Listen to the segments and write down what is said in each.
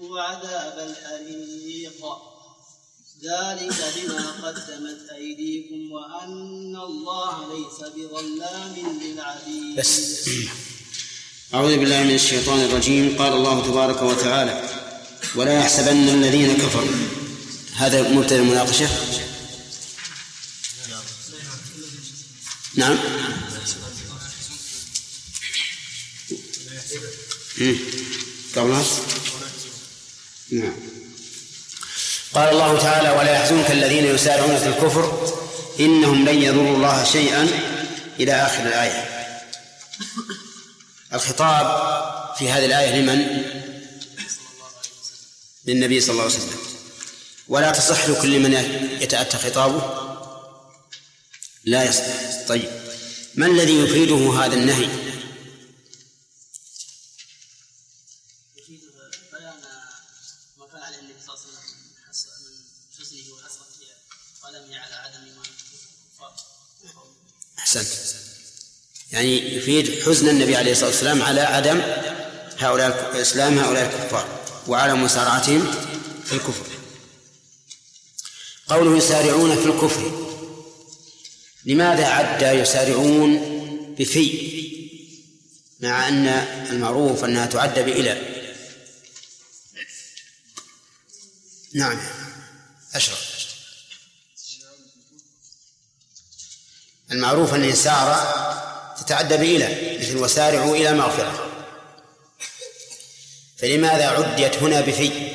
وذوقوا عذاب الحريق ذلك بما قدمت أيديكم وأن الله ليس بظلام للعبيد. بس أعوذ بالله من الشيطان الرجيم. قال الله تبارك وتعالى: ولا يحسبن الذين كفروا. هذا مبتدأ المناقشة. نعم. قولها. نعم. قال الله تعالى: ولا يحزنك الذين يسارعون في الكفر إنهم لن يضروا الله شيئا إلى آخر الآية. الخطاب في هذه الآية لمن؟ للنبي صلى الله عليه وسلم. ولا تصح لكل من يتأتى خطابه؟ لا يصح. طيب، ما الذي يفيده هذا النهي؟ يفيد بيان ما كان عليه النبي صلى الله عليه وسلم من حزنه وحسرته قلمه على عدم ما. أحسنت. يعني يفيد حزن النبي عليه الصلاة والسلام على عدم هؤلاء إسلام هؤلاء الكفار وعلى مسارعتهم في الكفر. قوله يسارعون في الكفر، لماذا عد يسارعون بفي مع أن المعروف أنها تعد بإلى؟ نعم. أشرف. المعروف أن يسارع تتعدى بإلى، مثل وسارعوا إلى مغفرة، فلماذا عدت هنا بفي؟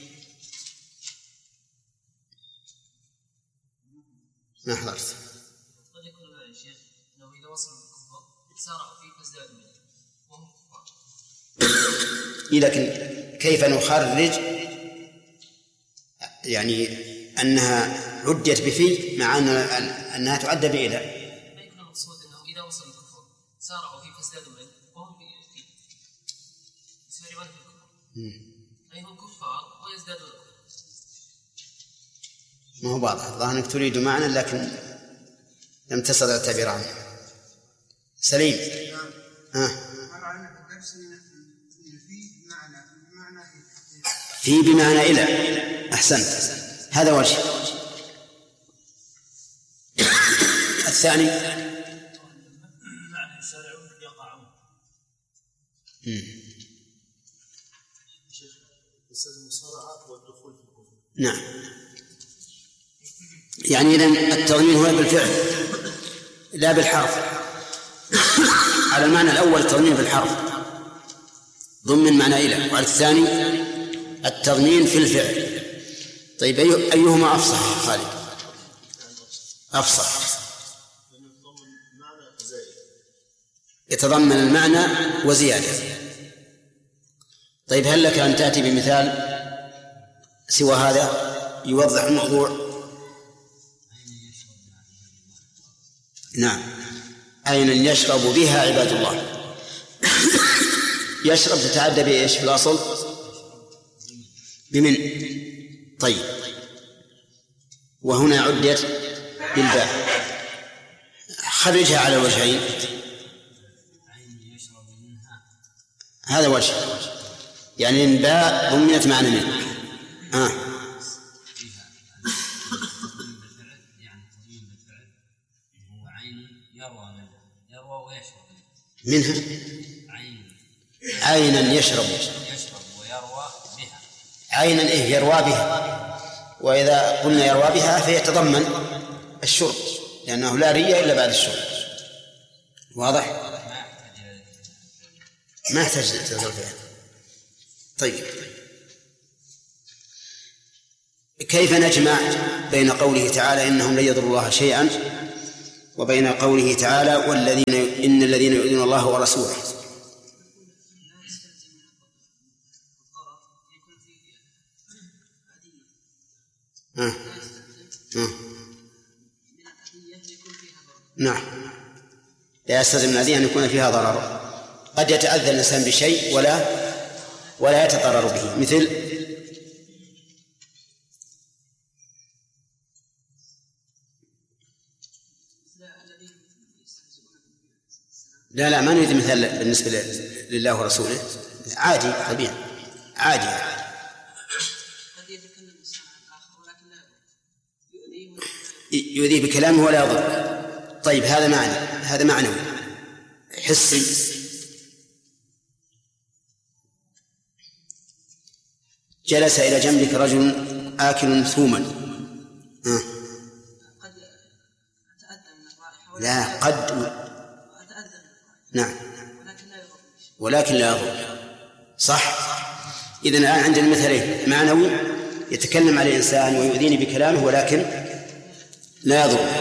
ما حضرت. قد يكون هذا يا شيخ لو إذا وصلوا الكفار سارعوا فيه فازدادوا منه وهم كفار. لكن كيف نخرج يعني أنها عدت بفي مع أنها تعد بإلى؟ ما يكون المقصود أنه إذا وصلوا الكفار سارعوا فيه فازدادوا منه وهم فيه يسارعون في الكفار أي هم كفار ويزدادون. ما هو واضح. الله أنك تريد معنى لكن لم تستطع التعبير عنه. سليم. في بمعنى إلى. أحسنت، هذا وجه. الثاني معنى يسارعون يقعون. المصارعة والدخول في الكفر. نعم. يعني إذن التضمين هو بالفعل لا بالحرف. على المعنى الأول التضمين بالحرف ضمن معنى إلى، وعلى الثاني التضمين في الفعل. طيب أيهما أفصح يا خالد؟ أفصح. يتضمن المعنى وزيادة. طيب هل لك أن تأتي بمثال سوى هذا يوضح الموضوع؟ نعم. أين يشرب بها عباد الله. يشرب تتعدى بإيش في الأصل؟ بمن. طيب، وهنا عدت بالباء. خرجها على الوجهين. هذا وجه، يعني الباء ضمنت معنى منه. منها عينا يشرب ويروى بها. عينا يروى بها، وإذا قلنا يروى بها فيتضمن الشرب لأنه لا رية إلا بعد الشرب. واضح؟ ما يحتاج لتزول فيها. طيب، كيف نجمع بين قوله تعالى إنهم لن يضروا الله شيئا وبين قوله تعالى إن الذين يؤذون الله ورسوله؟ نعم، لا يستلزم من الأذية أن يكون فيها ضرر. قد يتأذى الإنسان بشيء ولا يتضرر به، مثل لا ما نريد مثال بالنسبة لله ورسوله، عادي طبيعي عادي. الذي يتكلم الإنسان عن آخر ولكن لا يؤذيه بكلامه ولا يضر. طيب هذا معنوي حسي. جلس إلى جنبك رجل آكل ثوما، قد أتأذى من الرائحة لا قد أتأذى نعم ولكن لا يضر. صح. إذن الآن عندنا مثلين: معنوي يتكلم على الإنسان ويؤذيني بكلامه ولكن لا يضر،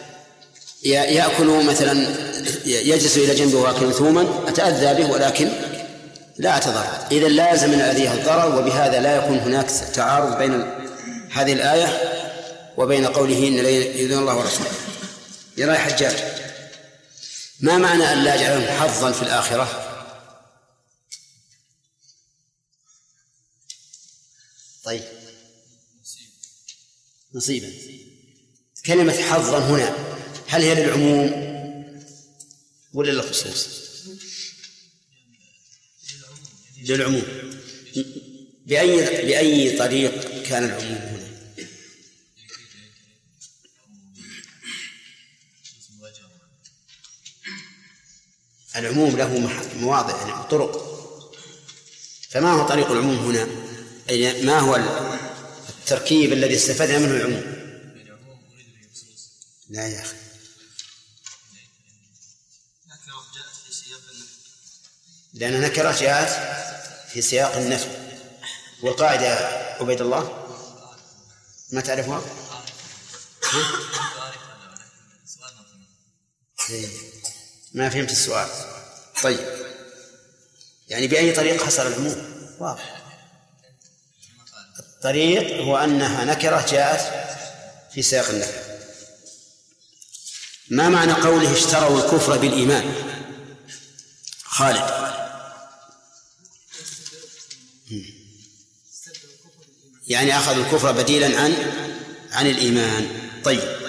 يأكل مثلا يجلس إلى جنبه واكل ثوما أتأذى به ولكن لا أتضرر. إذن لازم أن أذيه الضرر، وبهذا لا يكون هناك تعارض بين هذه الآية وبين قوله إن لا يؤذون الله ورسوله. يرى حجاج ما معنى أن لا يجعلهم حظا في الآخرة؟ طيب نصيبا. كلمة حظا هنا هل هي للعموم ولا للخصوص؟ للعموم. بأي طريق كان العموم هنا؟ العموم له مواضع يعني طرق، فما هو طريق العموم هنا؟ أي ما هو التركيب الذي استفدنا منه العموم؟ لا يا أخي، لأن نكرة جاءت في سياق النفي، والقاعدة عبيد الله ما تعرفها؟ ما فهمت السؤال. طيب يعني بأي طريق حصل العموم؟ واضح. الطريق هو أنها نكرة جاءت في سياق النفي. ما معنى قوله اشتروا الكفر بالإيمان؟ خالد. يعني أخذوا الكفر بديلا عن الإيمان. طيب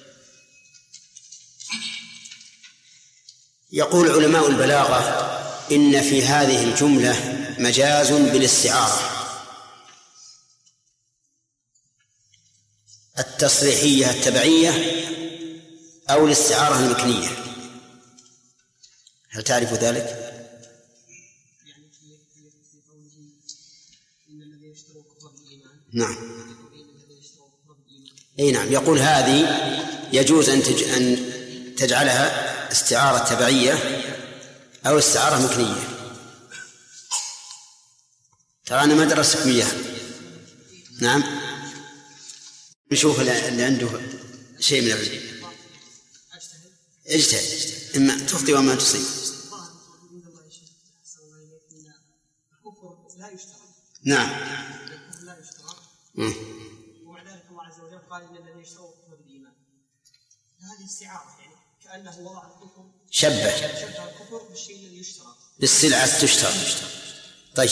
يقول علماء البلاغة إن في هذه الجملة مجاز بالاستعارة التصريحية التبعية أو الاستعارة المكنية. هل تعرف ذلك؟ يعني في قوله إن الذين اشتروا الكفر بالإيمان. نعم. أي نعم. يقول هذه يجوز أن تجعلها استعارة تبعية أو استعارة مكنية. ترى أنا ما درست إياها. نعم. نشوف اللي عنده شيء من العلم. اجتهد، إما تخطئ وما تصيب. نعم. لا يشترى. ومع ذلك الله عز وجل قال إن الذين اشتروا الكفر بالإيمان. هذه استعارة يعني كأنه وضع الكفر شبه الكفر بالشيء الذي يشترى بالسلعة تشترى. طيب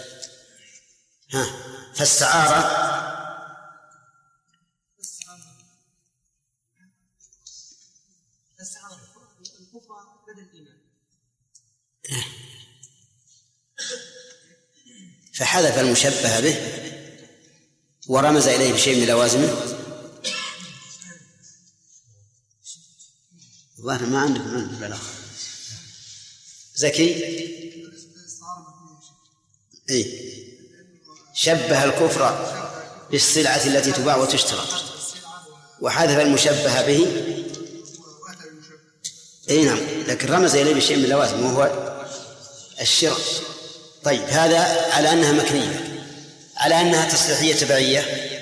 فاستعارة الكفر بدل الإيمان. فحذف المشبه به ورمز إليه بشيء من لوازمه. والله ما عندك من البلاغة زكي. إيه شبه الكفر بالسلعة التي تباع وتشترى وحذف المشبه به. إيه نعم، لكن رمز إليه بشيء من اللوازم وهو الشراء. طيب هذا على أنها مكنية. على أنها تصريحية تبعية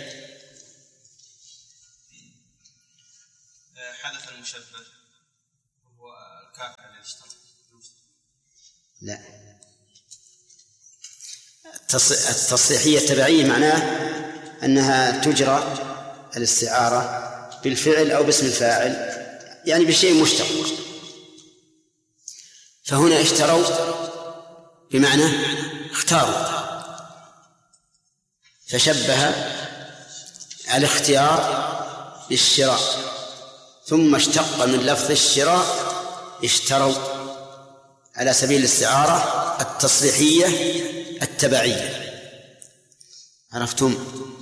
حذف المشبه وهو الكافر الذي اشترى. لا، التصريحية التبعية معناه أنها تجرى الاستعارة بالفعل أو باسم الفاعل، يعني بشيء مشتق. فهنا اشتروا بمعنى اختاروا، فشبه الاختيار بالشراء، ثم اشتق من لفظ الشراء اشتروا على سبيل الاستعارة التصريحية التبعية. عرفتم؟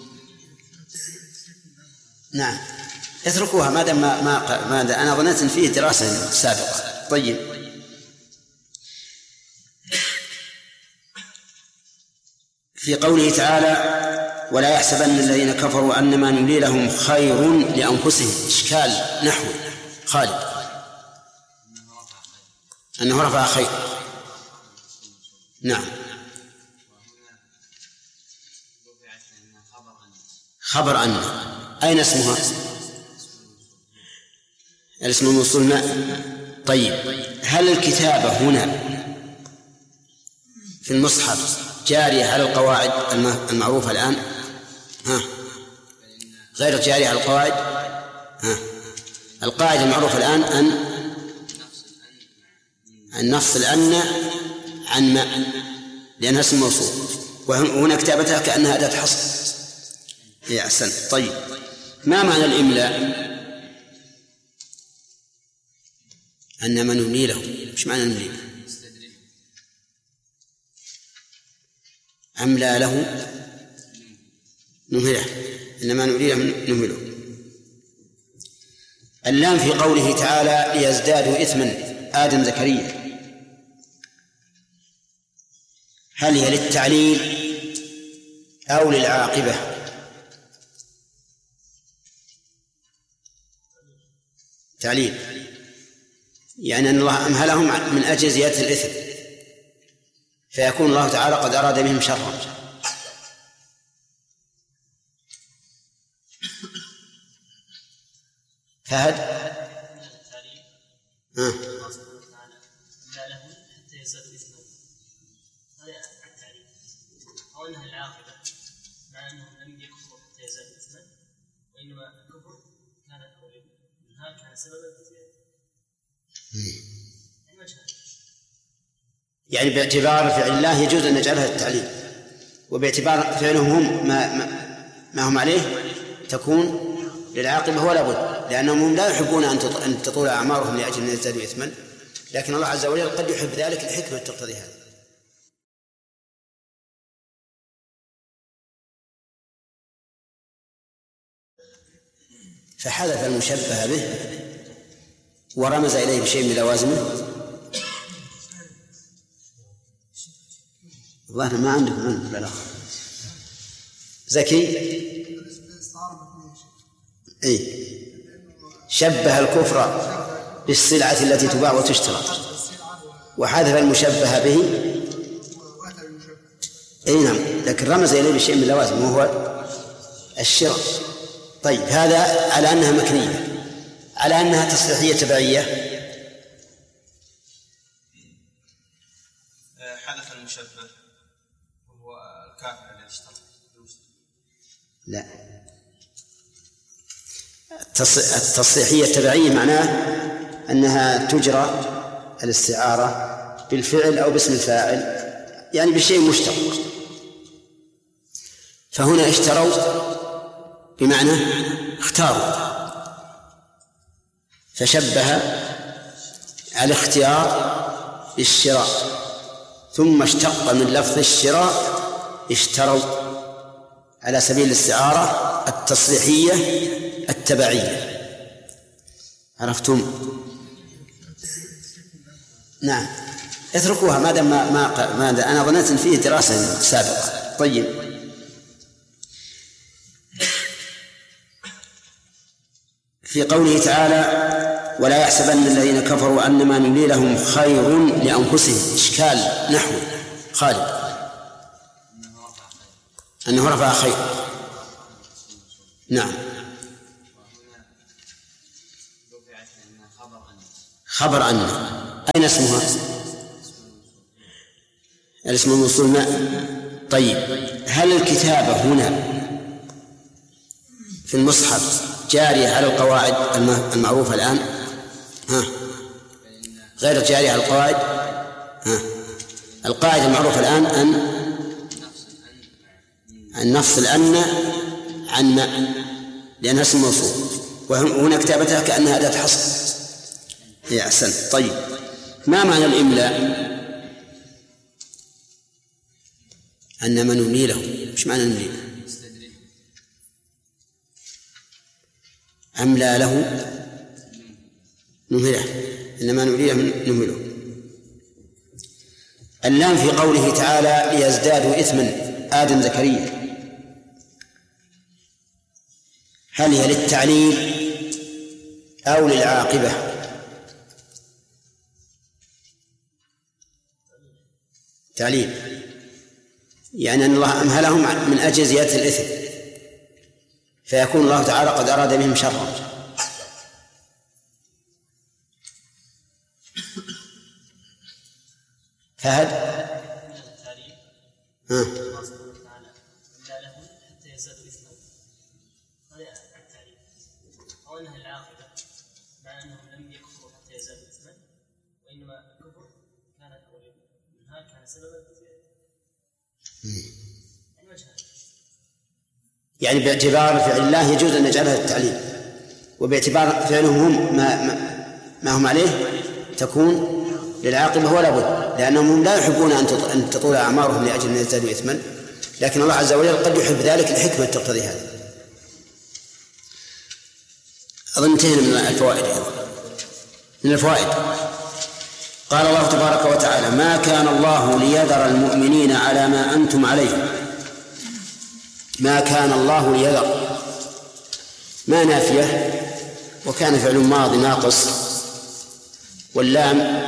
نعم، اتركوها ما دام ما أنا ظننت أن فيه دراسة سابقة. طيب، في قوله تعالى ولا يحسبن الذين كفروا أنما نملي لهم خير لأنفسهم، إشكال نحو خالد أنه رفع خير. نعم، خبر أن أين اسمها؟ الاسم الموصول ما. طيب، هل الكتابة هنا في المصحف جارية على القواعد المعروفة الآن؟ غير جارية على القواعد؟ القاعدة المعروفة الآن أن نفصل أن عن ما، لأنها اسم موصول، وهنا كتابتها كأنها أداة حصر. يا أحسنت. طيب، ما معنى الإملاء؟ أنما نملي له، إيش معنى نملي؟ أملى له نمهله، إنما نملي له نمهله. اللام في قوله تعالى ليزدادوا إثما، آدم زكريا، هل هي للتعليل أو للعاقبة؟ تعليل، يعني أن الله أمهلهم من أجل زيادة الإثم، فيكون الله تعالى قد أراد بهم شرا. فهد أو أنها العاقبة، مع أنهم لم يكفروا حتى يزدادوا إثما، وإنما الكفر كان منها كان سببا في زيادة. يعني باعتبار فعل الله يجوز أن نجعلها التعليل، وباعتبار فعلهم هم ما هم عليه تكون للعاقبة ولا بد، لأنهم لا يحبون أن تطول أعمارهم لأجل أن يزدادوا إثما، لكن الله عز وجل قد يحب ذلك الحكمة تقتضي هذا. فحذف المشبه به ورمز إليه بشيء من لوازمه. والله ما عندكم علم لا زكي. أي شبه الكفر بالسلعة التي تباع وتشترى، وحذف المشبه به. أي نعم، لكن رمز إليه بشيء من لوازم وهو الشراء. طيب، هذا على أنها مكنية، على أنها تصريحية تبعية. حذف المشبه وهو الكافر الذي اشترى. لا، التصريحية التبعية معناه أنها تجرى الاستعارة بالفعل أو باسم الفاعل، يعني بشيء مشترك. فهنا اشتروا بمعنى اختاروا، فشبه الاختيار بالشراء، ثم اشتق من لفظ الشراء اشتروا على سبيل الاستعارة التصريحية التبعية. عرفتم؟ نعم، اتركوها ما دام ما أنا ظننت أن فيه دراسة سابقة. طيب، في قوله تعالى ولا يحسبن الذين كفروا أنما نملي لهم خير لأنفسهم، إشكال نحو خالد أنه رفع خير. نعم، خبر أن أين اسمها؟ الاسم الموصول ما. طيب، هل الكتابة هنا في المصحف جارية على القواعد المعروفة الآن؟ غير جارية على القواعد؟ القاعدة المعروفة الآن أن نفصل أن عن ما، لأنها اسم موصول، وهنا كتابتها كأنها أداة حصر. يا أحسنت. طيب، ما معنى الإملاء؟ أنما نملي له، إيش معنى نملي له؟ أملى له نمهله، إنما نريد نمهله. اللام في قوله تعالى ليزدادوا إثما آدم زكريا، هل هي للتعليل أو للعاقبة؟ تعليل، يعني أن الله أمهلهم من أجل زيادة الإثم، فيكون الله تعالى قد أراد بهم شرا. فهد الله سبحانه وتعالى لا لهم حتى يزدادوا إثما، هذا التعليم، أو أنها العاقبة مع أنهم لم يكفروا حتى يزدادوا إثما، وإنما الكفر كان منها كان سببا في زيادة. يعني باعتبار فعل الله يجوز أن نجعلها التعليم، وباعتبار فعلهم هم ما هم عليه تكون للعاقبة ولا بد، لأنهم لا يحبون أن تطول أعمارهم لأجل أن يزدادوا إثما، لكن الله عز وجل قد يحب ذلك لحكمة تقتضي هذا. أظن انتهينا من الفوائد. من الفوائد قال الله تبارك وتعالى ما كان الله ليذر المؤمنين على ما أنتم عليه. ما كان الله ليذر، ما نافية وكان فعل ماضي ناقص، واللام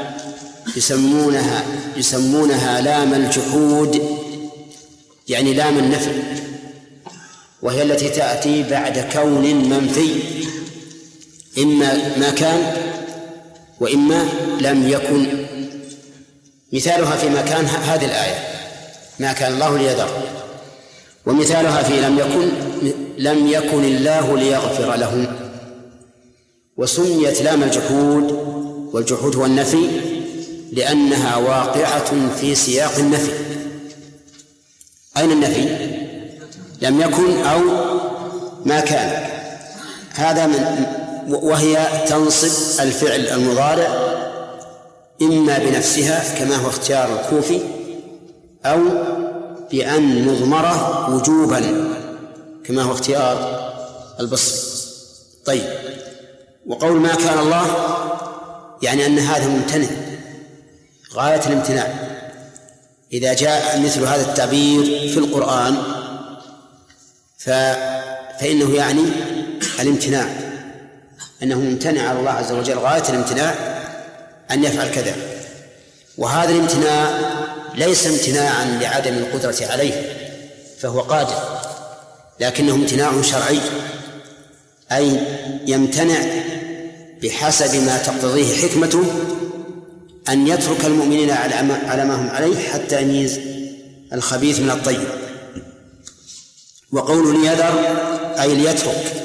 يسمونها لام الجحود، يعني لام النفي، وهي التي تأتي بعد كون منفي، إما ما كان وإما لم يكن. مثالها في ما كان هذه الآية ما كان الله ليذر، ومثالها في لم يكن الله ليغفر لهم. وسميت لام الجحود، والجحود هو النفي، لأنها واقعة في سياق النفي. أين النفي؟ لم يكن أو ما كان، هذا وهي تنصب الفعل المضارع إما بنفسها كما هو اختيار الكوفي، أو بأن نضمره وجوبا كما هو اختيار البصري. طيب، وقول ما كان الله يعني أن هذا ممتنع غاية الامتناع. إذا جاء مثل هذا التعبير في القرآن فإنه يعني الامتناع، أنه ممتنع على الله عز وجل غاية الامتناع أن يفعل كذا. وهذا الامتناع ليس امتناعا لعدم القدرة عليه، فهو قادر، لكنه امتناع شرعي، أي يمتنع بحسب ما تقتضيه حكمته أن يترك المؤمنين على ما هم عليه حتى يميز الخبيث من الطيب. وقول ليذر أي ليترك،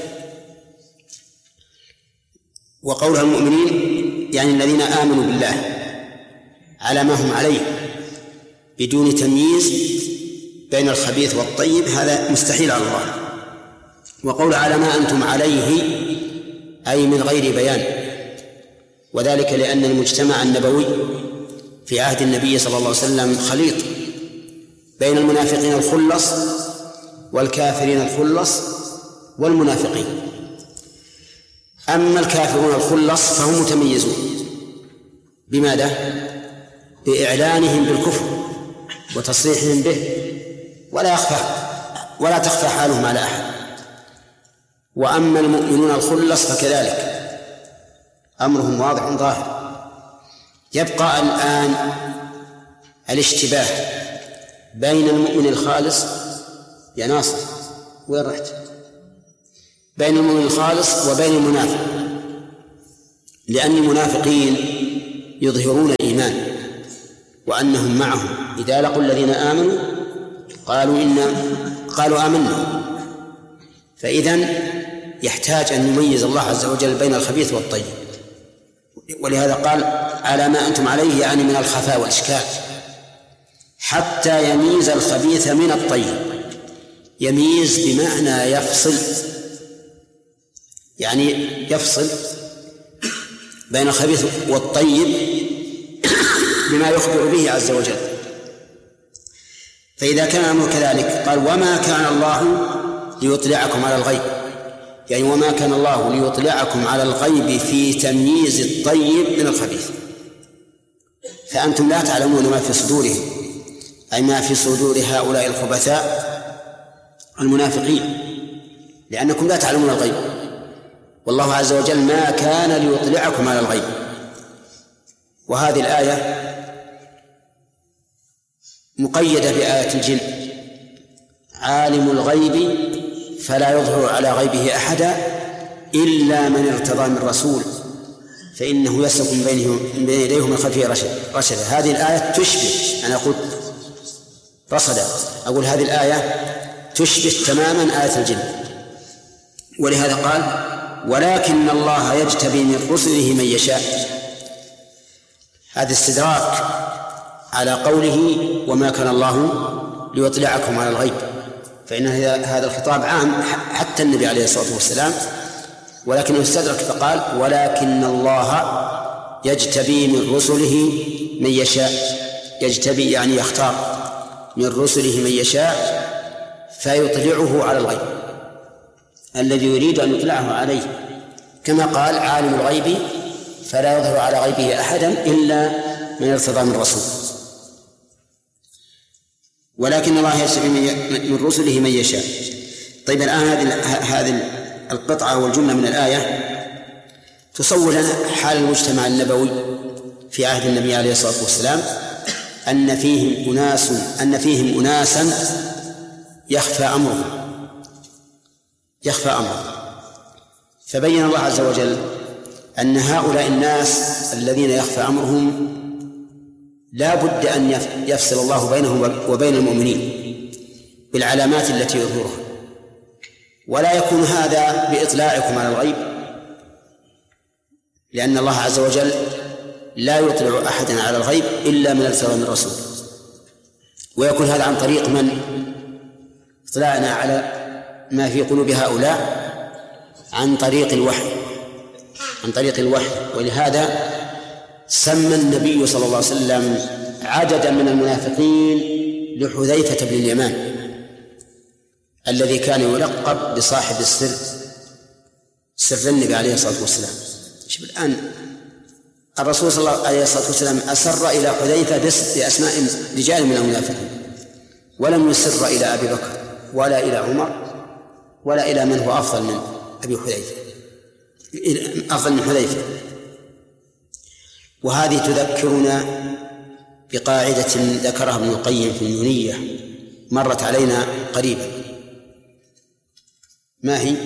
وقولها المؤمنين يعني الذين آمنوا بالله على ما هم عليه بدون تمييز بين الخبيث والطيب، هذا مستحيل على الله. وقول على ما أنتم عليه أي من غير بيان، وذلك لأن المجتمع النبوي في عهد النبي صلى الله عليه وسلم خليط بين المنافقين الخلص والكافرين الخلص والمنافقين. أما الكافرون الخلص فهم متميزون بماذا؟ بإعلانهم بالكفر وتصريحهم به، ولا تخفى حالهم على أحد. وأما المؤمنون الخلص فكذلك أمرهم واضح ظاهر. يبقى الآن الاشتباه بين المؤمن الخالص، يا ناصر وين رحت؟ بين المؤمن الخالص وبين المنافق، لأن المنافقين يظهرون الإيمان وأنهم معهم، إذا لقوا الذين آمنوا قالوا آمنا. فإذن يحتاج أن يميز الله عز وجل بين الخبيث والطيب، ولهذا قال على ما أنتم عليه، يعني من الخفاء والإشكال، حتى يميز الخبيث من الطيب. يميز بمعنى يفصل، يعني يفصل بين الخبيث والطيب بما يخبر به عز وجل. فإذا كان الأمر كذلك قال وما كان الله ليطلعكم على الغيب، يعني وما كان الله ليطلعكم على الغيب في تمييز الطيب من الخبيث، فأنتم لا تعلمون ما في صدورهم، أي ما في صدور هؤلاء الخبثاء المنافقين، لأنكم لا تعلمون الغيب، والله عز وجل ما كان ليطلعكم على الغيب. وهذه الآية مقيدة بآية الجن: عالم الغيب فلا يظهر على غيبه أحدا إلا من ارتضى من رسول فإنه يسلك من بين يديه من خلفه رشدا. هذه الآية تشبه، أنا قلت رصدا، أقول هذه الآية تشبه تماما آية الجن. ولهذا قال: ولكن الله يجتبي من رسله من يشاء. هذا استدراك على قوله وما كان الله ليطلعكم على الغيب، فإن هذا الخطاب عام حتى النبي عليه الصلاة والسلام، ولكنه استدرك فقال: ولكن الله يجتبي من رسله من يشاء. يجتبي يعني يختار من رسله من يشاء فيطلعه على الغيب الذي يريد أن يطلعه عليه، كما قال: عالم الغيب فلا يظهر على غيبه أحدا إلا من ارتضى من رسول. ولكن الله يجتبي من رسله من يشاء. طيب، الآن هذه القطعة والجملة من الآية تصور لنا حال المجتمع النبوي في عهد النبي عليه الصلاة والسلام، أن فيهم أناسا يخفى أمرهم، فبين الله عز وجل أن هؤلاء الناس الذين يخفى أمرهم لا بد أن يفصل الله بينهم وبين المؤمنين بالعلامات التي يظهرها، ولا يكون هذا بإطلاعكم على الغيب، لأن الله عز وجل لا يطلع أحدا على الغيب إلا من ارتضى من رسول. ويكون هذا عن طريق من؟ اطلاعنا على ما في قلوب هؤلاء عن طريق الوحي. ولهذا سمى النبي صلى الله عليه وسلم عددا من المنافقين لحذيفة بن اليمان الذي كان يلقب بصاحب سر النبي عليه الصلاة والسلام. شوف الآن الرسول صلى الله عليه الصلاة والسلام أسر إلى حذيفة بأسماء رجال من المنافقين، ولم يسر إلى أبي بكر ولا إلى عمر ولا إلى من هو أفضل من حذيفة. وهذه تذكرنا بقاعدة ذكرها ابن القيم في النونية مرت علينا قريبا. ما هي؟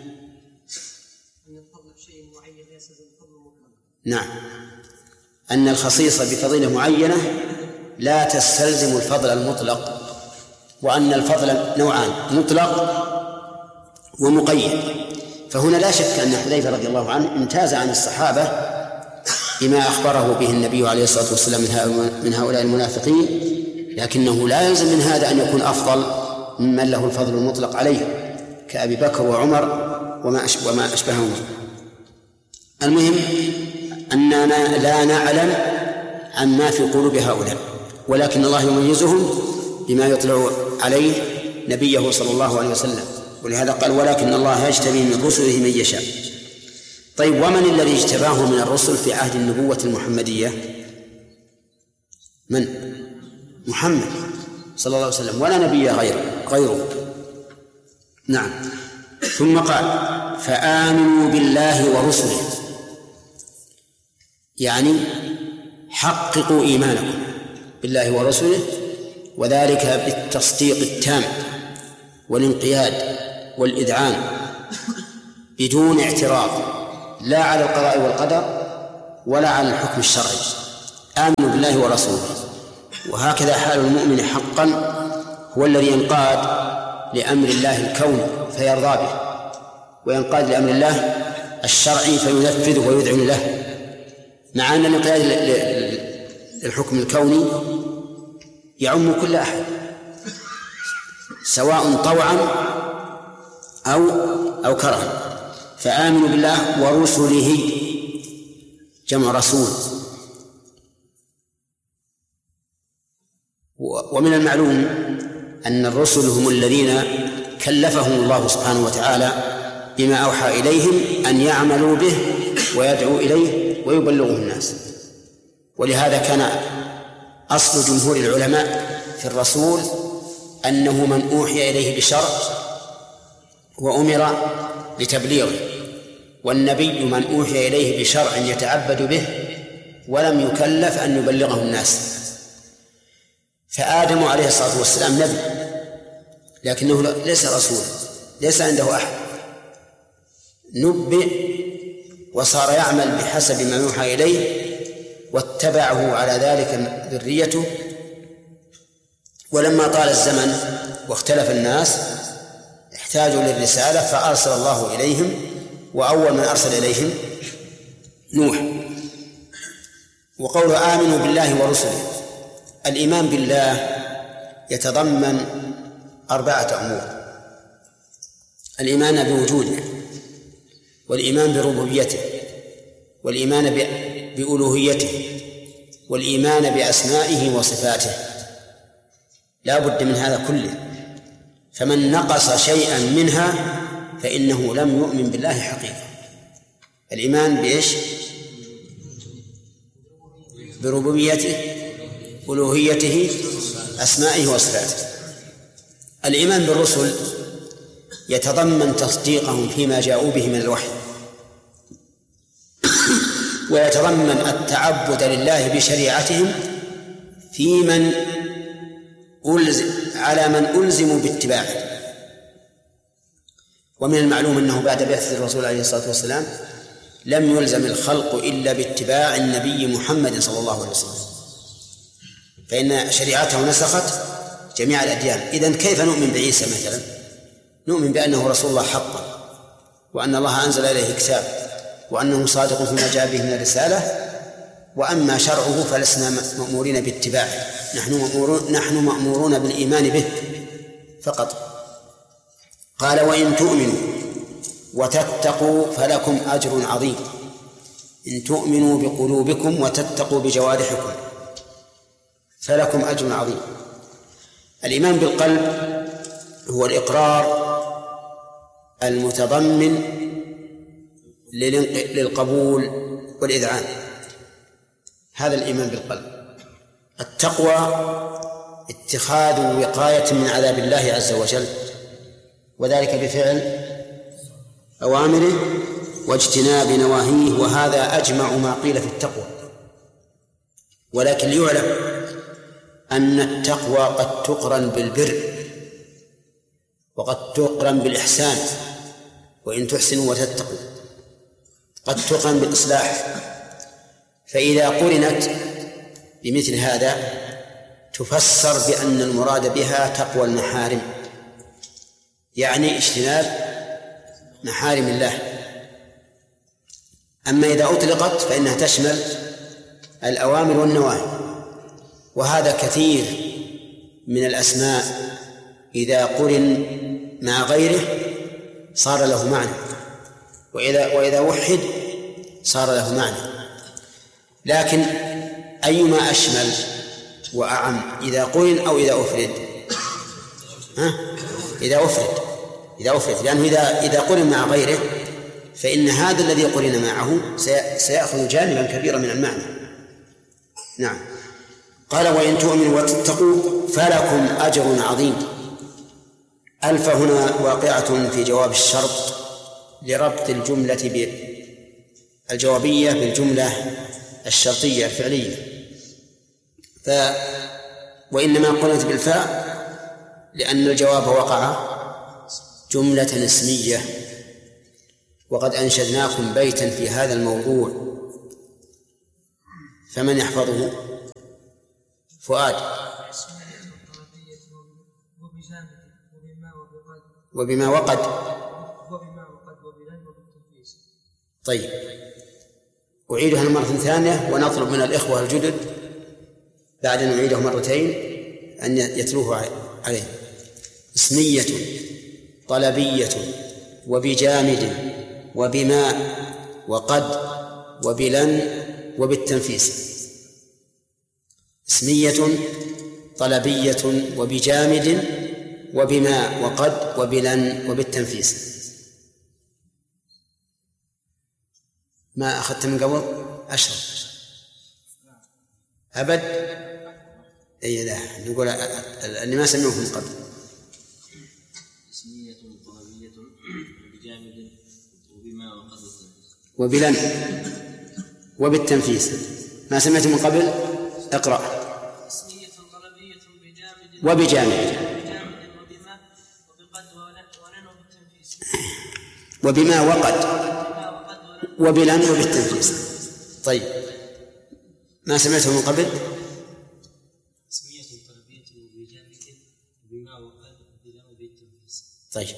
نعم، أن الخصيصة بفضيلة معينة لا تستلزم الفضل المطلق، وأن الفضل نوعان: مطلق ومقيد. فهنا لا شك أن حذيفة رضي الله عنه امتاز عن الصحابة بما أخبره به النبي عليه الصلاة والسلام من هؤلاء المنافقين، لكنه لا يلزم من هذا أن يكون أفضل ممن له الفضل المطلق عليه كأبي بكر وعمر وما أشبههما. المهم أننا لا نعلم عما في قلوب هؤلاء، ولكن الله يميزهم بما يطلع عليه نبيه صلى الله عليه وسلم. ولهذا قال: ولكن الله يجتبي من رسله من يشاء. طيب، ومن الذي اجتباه من الرسل في عهد النبوة المحمدية؟ من؟ محمد صلى الله عليه وسلم، ولا نبي غيره. نعم. ثم قال: فآمنوا بالله ورسله، يعني حققوا إيمانكم بالله ورسله، وذلك بالتصديق التام والانقياد والإذعان بدون اعتراض، لا على القضاء والقدر ولا على الحكم الشرعي. آمنوا بالله ورسوله. وهكذا حال المؤمن حقا، هو الذي ينقاد لأمر الله الكوني فيرضى به، وينقاد لأمر الله الشرعي فينفذه ويذعن له، مع أن الانقياد للحكم الكوني يعم كل أحد سواء طوعا أو كرها. فآمنوا بالله ورسله، جمع رسول. ومن المعلوم أن الرسل هم الذين كلفهم الله سبحانه وتعالى بما أوحى إليهم أن يعملوا به ويدعوا إليه ويبلغه الناس. ولهذا كان أصل جمهور العلماء في الرسول أنه من أوحي إليه بشرع وأمر لتبليغه، والنبي من أوحي إليه بشرع يتعبد به ولم يكلف أن يبلغه الناس. فآدم عليه الصلاة والسلام نبي لكنه ليس رسولا، ليس عنده أحد، نبئ وصار يعمل بحسب ما يوحى إليه واتبعه على ذلك ذريته. ولما طال الزمن واختلف الناس احتاجوا للرسالة فأرسل الله إليهم، وأول من أرسل إليهم نوح. وقوله آمنوا بالله ورسله، الإيمان بالله يتضمن 4 أمور: الإيمان بوجوده، والإيمان بربوبيته، والإيمان بألوهيته، والإيمان بأسمائه وصفاته. لا بد من هذا كله، فمن نقص شيئا منها فإنه لم يؤمن بالله حقيقة. الإيمان بإيش؟ بربوبيته، ألوهيته، أسمائه وصفاته. الإيمان بالرسل يتضمن تصديقهم فيما جاءوا به من الوحي، ويتضمن التعبد لله بشريعتهم في على من ألزموا باتباعه. ومن المعلوم أنه بعد بعثة الرسول عليه الصلاة والسلام لم يلزم الخلق إلا باتباع النبي محمد صلى الله عليه وسلم، فإن شريعته نسخت جميع الأديان. إذن كيف نؤمن بعيسى مثلا؟ نؤمن بأنه رسول الله حقا، وأن الله أنزل إليه كتاب، وأنه صادق فيما جاء به من الرسالة، وأما شرعه فلسنا مأمورين باتباعه، نحن مأمورون بالإيمان به فقط. قال وإن تؤمنوا وتتقوا فلكم أجر عظيم. إن تؤمنوا بقلوبكم وتتقوا بجوارحكم فلكم أجر عظيم. الإيمان بالقلب هو الإقرار المتضمن للقبول والإذعان، هذا الإيمان بالقلب. التقوى اتخاذ وقاية من عذاب الله عز وجل، وذلك بفعل أوامره واجتناب نواهيه، وهذا أجمع ما قيل في التقوى. ولكن ليعلم أن التقوى قد تقرن بالبر وقد تقرن بالإحسان، وإن تحسنوا وتتقوا قد تقرن بالإصلاح. فإذا قرنت بمثل هذا تفسر بأن المراد بها تقوى المحارم، يعني اجتناب محارم الله. أما إذا أطلقت فإنها تشمل الأوامر والنواهي، وهذا كثير من الأسماء إذا قرن مع غيره صار له معنى، وإذا وحد صار له معنى. لكن أيما أشمل وأعم، إذا قرن أو إذا أفرد؟ إذا أفرد، لأنه إذا قرن مع غيره فإن هذا الذي قرن معه سيأخذ جانبا كبيرا من المعنى. نعم. قال وإن تؤمنوا وتتقوا فلكم أجر عظيم. ألف هنا واقعة في جواب الشرط لربط الجملة الجوابية بالجملة الشرطية الفعلية، وإنما قلت بالفاء لأن الجواب وقع جملة اسمية. وقد أنشدناكم بيتا في هذا الموضوع، فمن يحفظه؟ فؤاد. وبما وقد. طيب، أعيدها مرة ثانية ونطلب من الإخوة الجدد بعد أن نعيده مرتين أن يتلوه عليه. اسمية طلبية وبجامد وبما وقد وبلن وبالتنفيس. اسمية طلبية وبجامد وبما وقد وبلن وبالتنفيس. ما أخذت من قبل أشرب أبد. أي لا، نقول اللي ما سمعوه من قبل. اسمية طلبية بجامد وبما وقد وبلن وبالتنفيس. ما سمعت من قبل؟ اقرأ. اسمية طلبية بجامد وبجامد وبما وبقد ولن وبالتنفيس. وبما وقد وبلن وبالتنفيس. طيب، ما سمعته من قبل؟ اسمية طلبية بجامد وبما وقد وبلن وبالتنفيس. طيب،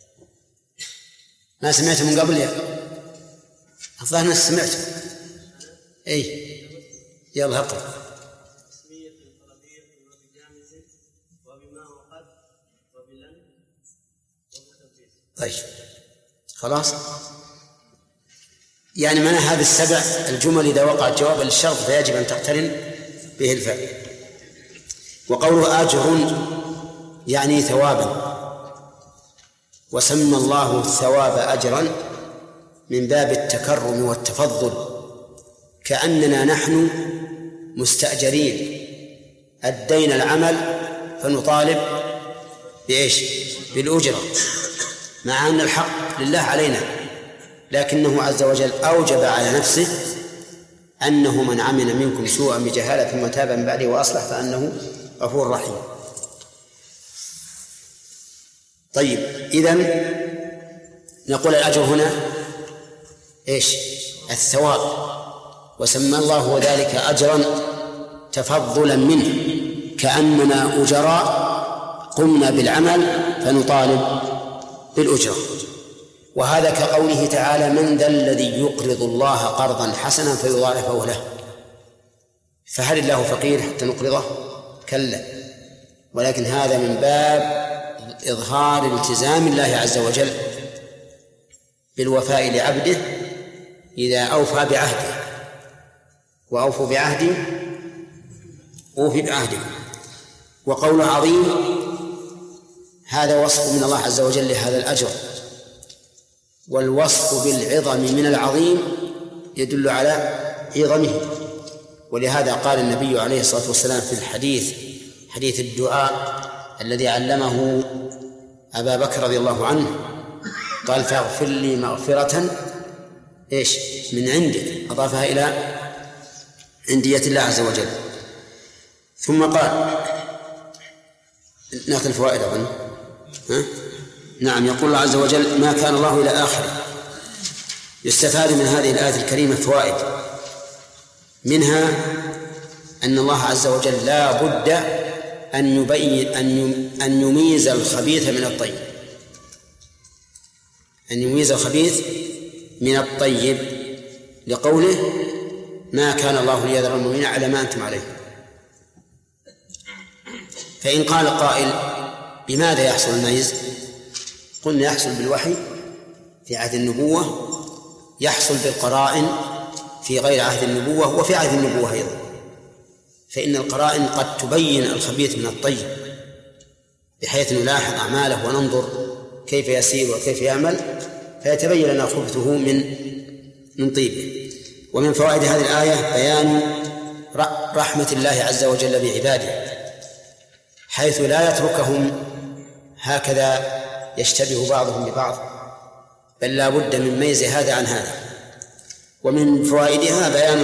ما سمعته من قبل يا الظاهر أنك سمعته. أي يلا اقرأ. اسمية طلبية بجامد وبما وقد وبلن وبالتنفيس. طيب خلاص، يعني معنى هذه السبع الجمل إذا وقعت جوابا للشرط فيجب أن تقترن به الفعل. وقوله أجر يعني ثوابا، وسمى الله الثواب أجرا من باب التكرم والتفضل، كأننا نحن مستأجرين أدينا العمل فنطالب بإيش؟ بالأجرة، مع أن الحق لله علينا، لكنه عز وجل أوجب على نفسه أنه من عمل منكم سوءا بجهالة ثم تاب من بعده وأصلح فأنه غفور رحيم. طيب، إذن نقول الأجر هنا إيش؟ الثواب، وسمى الله ذلك أجرا تفضلا منه، كأننا أجراء قمنا بالعمل فنطالب بالأجرة. وهذا كقوله تعالى: من ذا الذي يقرض الله قرضا حسنا فيضاعفه له. فهل الله فقير حتى نقرضه؟ كلا، ولكن هذا من باب إظهار التزام الله عز وجل بالوفاء لعبده إذا أوفى بعهده، وأوفوا بعهدي أوفي بعهدكم. وقول عظيم هذا وصف من الله عز وجل لهذا الأجر، والوصف بالعظم من العظيم يدل على عظمه. ولهذا قال النبي عليه الصلاة والسلام في حديث الدعاء الذي علمه أبا بكر رضي الله عنه، قال: فاغفر لي مغفرة إيش؟ من عندك، أضافها إلى عندية الله عز وجل. ثم قال، ناخذ الفوائد أظن. نعم، يقول الله عز وجل: ما كان الله إلى آخره. يستفاد من هذه الآية الكريمة فوائد، منها أن الله عز وجل لا بد أن يميز الخبيث من الطيب، أن يميز الخبيث من الطيب، لقوله: ما كان الله ليذر المؤمنين على ما أنتم عليه. فإن قال قائل: بماذا يحصل الميز؟ قلنا: يحصل بالوحي في عهد النبوة، يحصل بالقرائن في غير عهد النبوة وفي عهد النبوة أيضا، فإن القرائن قد تبين الخبيث من الطيب، بحيث نلاحظ أعماله وننظر كيف يسير وكيف يعمل فيتبين لنا خبثه من طيبه. ومن فوائد هذه الآية بيان رحمة الله عز وجل بعباده، حيث لا يتركهم هكذا يشتبه بعضهم ببعض، بل لا بد من ميز هذا عن هذا. ومن فوائدها بيان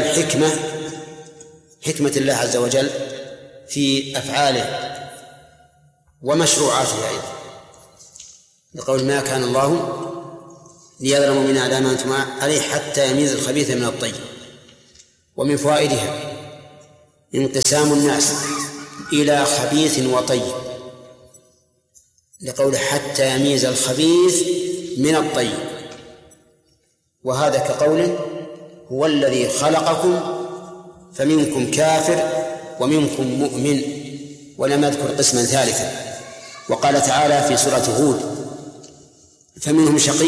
حكمة الله عز وجل في أفعاله ومشروعاته أيضا، لقول: ما كان الله ليذر المؤمنين على ما أنتم عليه حتى يميز الخبيث من الطيب. ومن فوائدها انقسام الناس إلى خبيث وطيب، لقول: حتى يميز الخبيث من الطيب. وهذا كقوله: هو الذي خلقكم فمنكم كافر ومنكم مؤمن، ولم يذكر قسما ثالثا. وقال تعالى في سورة هود: فمنهم شقي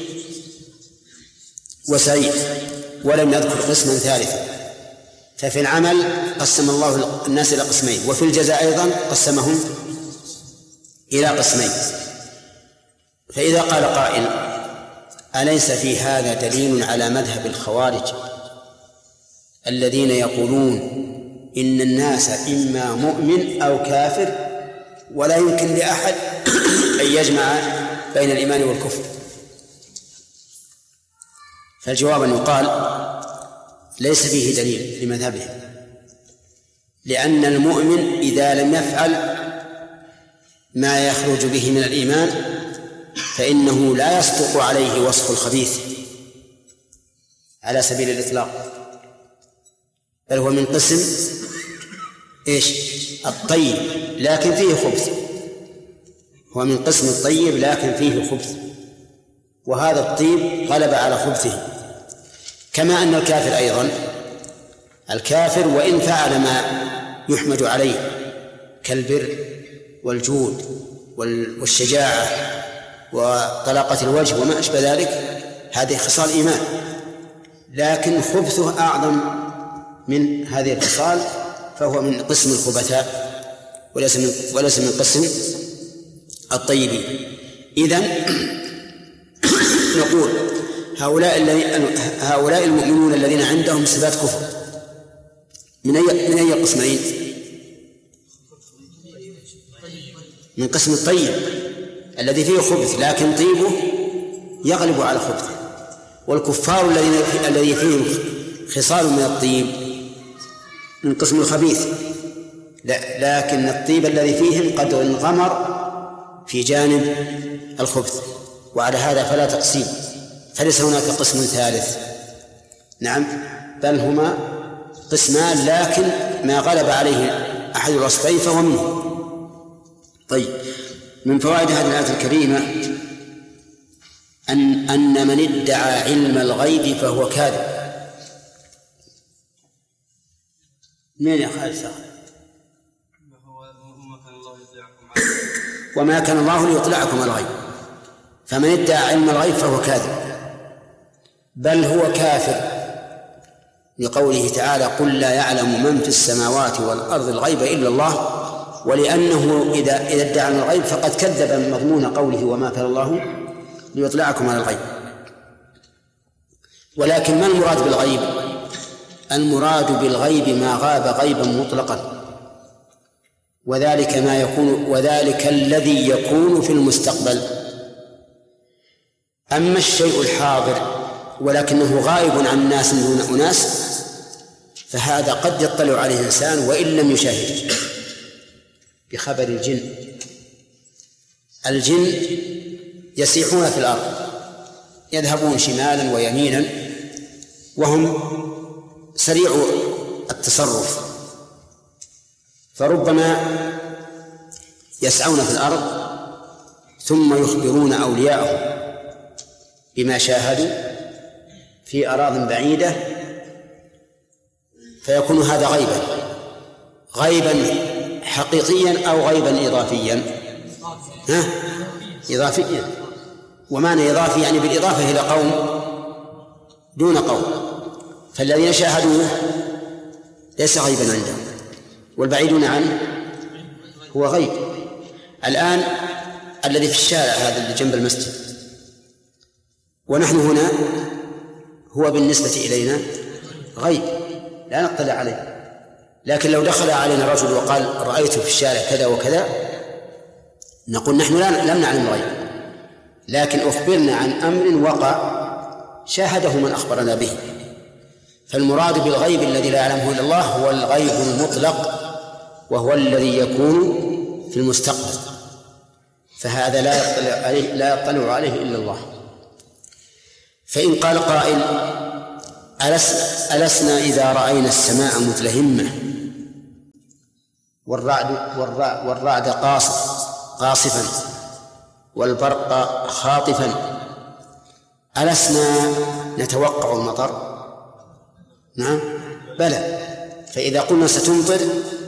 وسعيد، ولم يذكر قسما ثالثا. ففي العمل قسم الله الناس إلى قسمين، وفي الجزاء أيضا قسمهم إلى قسمين. فإذا قال قائل: أليس في هذا دليل على مذهب الخوارج الذين يقولون إن الناس إما مؤمن أو كافر ولا يمكن لأحد أن يجمع بين الإيمان والكفر؟ فالجواب أن يقال ليس فيه دليل لمذهبهم، لأن المؤمن إذا لم يفعل ما يخرج به من الإيمان فإنه لا يصدق عليه وصف الخبيث على سبيل الإطلاق، بل هو من قسم الطيب لكن فيه خبث، هو من قسم الطيب لكن فيه خبث، وهذا الطيب غلب على خبثه. كما أن الكافر أيضا، الكافر وإن فعل ما يحمد عليه كالبر والجود والشجاعة وطلاقة الوجه وما أشبه ذلك، هذه خصال إيمان، لكن خبثه أعظم من هذه الخصال، فهو من قسم الخبثاء وليس من قسم الطيبين. إذن نقول هؤلاء المؤمنون الذين عندهم صفات كفر من أي قسمين؟ من قسم الطيب الذي فيه خبث لكن طيبه يغلب على خبثه، والكفار الذي فيهم خصال من الطيب من قسم الخبيث، لكن الطيب الذي فيهم قد انغمر في جانب الخبث، وعلى هذا فلا تقسيم، فليس هناك قسم ثالث. نعم، بل هما قسمان، لكن ما غلب عليه أحد الوصفين فهو منه. طيب، من فوائد هذه الآية الكريمة أن من ادعى علم الغيب فهو كاذب. من يا خالد؟ وما كان الله ليطلعكم على الغيب، فمن ادعى علم الغيب فهو كاذب، بل هو كافر، لقوله تعالى: قل لا يعلم من في السماوات والأرض الغيب إلا الله، ولأنه إذا ادعى علم الغيب فقد كذب مضمون قوله وما كان الله ليطلعكم على الغيب. ولكن ما المراد بالغيب؟ المراد بالغيب ما غاب غيبا مطلقا، وذلك الذي يكون في المستقبل. أما الشيء الحاضر ولكنه غائب عن الناس دون أناس فهذا قد يطلع عليه إنسان وإن لم يشاهد. بخبر الجن يسيحون في الأرض، يذهبون شمالا ويمينا وهم سريع التصرف، فربما يسعون في الأرض ثم يخبرون أولياءهم بما شاهدوا في أراضٍ بعيدة، فيكون هذا غيبا حقيقيا أو غيبا إضافيا. إضافيا، ومعنى إضافي يعني بالإضافة إلى قوم دون قوم، فالذين شاهدوه ليس غيبا عندهم، والبعيدون عنه هو غيب. الآن الذي في الشارع هذا اللي جنب المسجد ونحن هنا هو بالنسبة إلينا غيب لا نطلع عليه، لكن لو دخل علينا رجل وقال رأيته في الشارع كذا وكذا نقول نحن لم نعلم الغيب، لكن أخبرنا عن أمر وقع شاهده من أخبرنا به. فالمراد بالغيب الذي لا يعلمه إلا الله هو الغيب المطلق، وهو الذي يكون في المستقبل، فهذا لا يطلع عليه إلا الله. فإن قال قائل: ألسنا إذا رأينا السماء متلهمة والرعد قاصفا والبرق خاطفا ألسنا نتوقع المطر؟ نعم، بلى. فإذا قلنا ستمطر